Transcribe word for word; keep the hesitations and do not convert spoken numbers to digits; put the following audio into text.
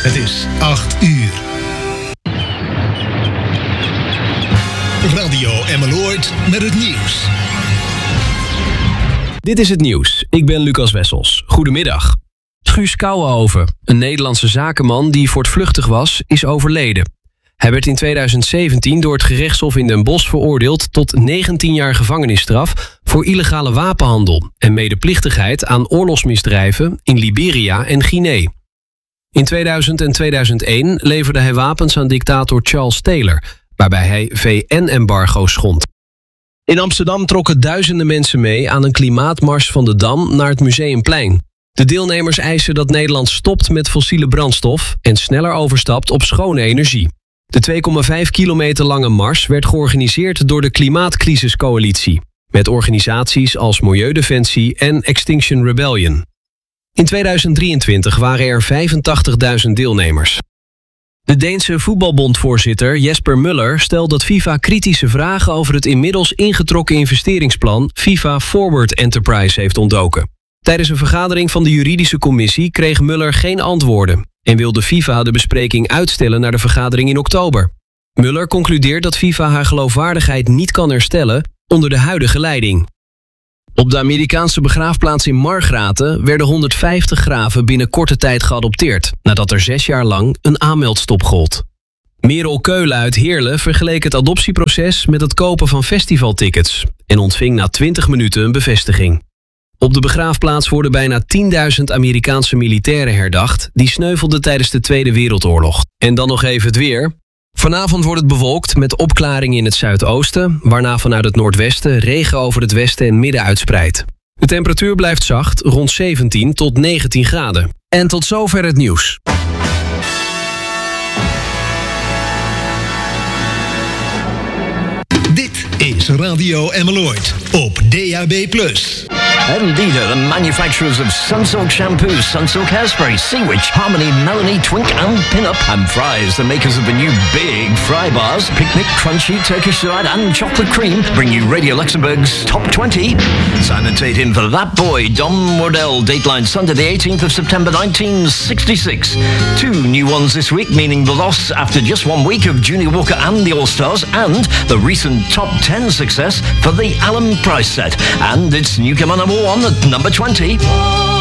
Het is acht uur. Radio Emmeloord met het nieuws. Dit is het nieuws. Ik ben Lucas Wessels. Goedemiddag. Guus Kouwenhoven, een Nederlandse zakenman die voortvluchtig was, is overleden. Hij werd in tweeduizend zeventien door het gerechtshof in Den Bosch veroordeeld tot negentien jaar gevangenisstraf voor illegale wapenhandel en medeplichtigheid aan oorlogsmisdrijven in Liberia en Guinea. In tweeduizend en tweeduizend één leverde hij wapens aan dictator Charles Taylor, waarbij hij V N-embargo's schond. In Amsterdam trokken duizenden mensen mee aan een klimaatmars van de Dam naar het Museumplein. De deelnemers eisen dat Nederland stopt met fossiele brandstof en sneller overstapt op schone energie. De twee komma vijf kilometer lange mars werd georganiseerd door de Klimaatcrisiscoalitie, met organisaties als Milieudefensie en Extinction Rebellion. In tweeduizend drieëntwintig waren er vijfentachtigduizend deelnemers. De Deense voetbalbondvoorzitter Jesper Muller stelt dat FIFA kritische vragen over het inmiddels ingetrokken investeringsplan FIFA Forward Enterprise heeft ontdoken. Tijdens een vergadering van de juridische commissie kreeg Muller geen antwoorden en wilde FIFA de bespreking uitstellen naar de vergadering in oktober. Muller concludeert dat FIFA haar geloofwaardigheid niet kan herstellen onder de huidige leiding. Op de Amerikaanse begraafplaats in Margraten werden honderdvijftig graven binnen korte tijd geadopteerd, nadat er zes jaar lang een aanmeldstop gold. Merel Keulen uit Heerlen vergeleek het adoptieproces met het kopen van festivaltickets en ontving na twintig minuten een bevestiging. Op de begraafplaats worden bijna tienduizend Amerikaanse militairen herdacht die sneuvelden tijdens de Tweede Wereldoorlog. En dan nog even het weer. Vanavond wordt het bewolkt met opklaringen in het zuidoosten, waarna vanuit het noordwesten regen over het westen en midden uitspreidt. De temperatuur blijft zacht, rond zeventien tot negentien graden. En tot zover het nieuws. Dit is Radio Emmeloord op D A B plus. And leader and manufacturers of Sunsilk shampoo, Sunsilk hairspray, Sea Witch, Harmony, Melanie, Twink and Pinup. And Fries, the makers of the new big fry bars, Picnic, Crunchy, Turkish Delight and Chocolate Cream, bring you Radio Luxembourg's Top twenty. Sanitate in for That Boy, Dom Wardell, Dateline Sunday the eighteenth of September nineteen sixty-six. Two new ones this week, meaning the loss after just one week of Junior Walker and the All-Stars, and the recent Top ten success for the Alan Price set. And it's newcomer number one at number twenty.